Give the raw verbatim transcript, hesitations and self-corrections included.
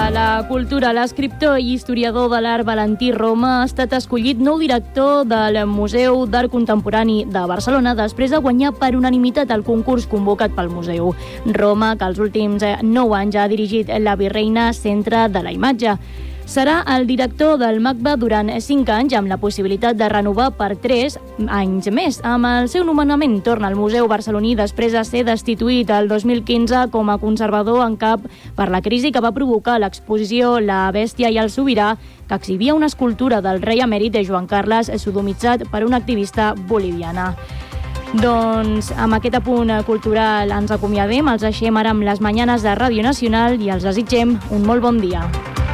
la cultura, l'escriptor i historiador de l'art Valentí Roma ha estat escollit nou director del Museu d'Art Contemporani de Barcelona després de guanyar per unanimitat el concurs convocat pel museu. Roma, que els últims nou anys ha dirigit la Virreina Centre de la Imatge. Serà el director del MACBA durant cinc anys, amb la possibilitat de renovar per tres anys més. Amb el seu nomenament torna al Museu Barceloní després de ser destituït el dos mil quinze com a conservador en cap per la crisi que va provocar l'exposició La bèstia i el sobirà, que exhibia una escultura del rei emèrit de Joan Carles sodomitzat per una activista boliviana. Doncs amb aquest apunt cultural ens acomiadem, els deixem ara amb les Mañanes de Ràdio Nacional i els desitgem un molt bon dia.